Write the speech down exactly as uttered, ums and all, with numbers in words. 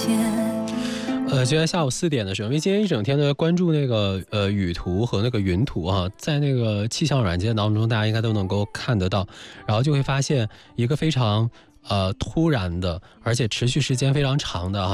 呃，就在下午四点的时候，因为今天一整天呢关注那个呃雨图和那个云图啊，在那个气象软件当中，大家应该都能够看得到，然后就会发现一个非常呃突然的，而且持续时间非常长的啊。